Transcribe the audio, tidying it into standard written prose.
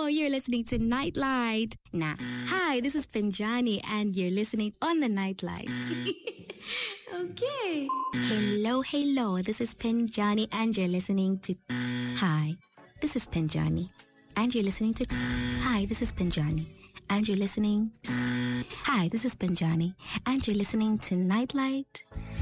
you're listening to Nightlight. Nah, hi, this is Pinjani and you're listening on the Nightlight. Okay. Hello, this is Pinjani and you're listening to... Hi, this is Pinjani and you're listening to... Hi, this is Pinjani and you're listening... Hi, this is Pinjani and you're listening to Nightlight.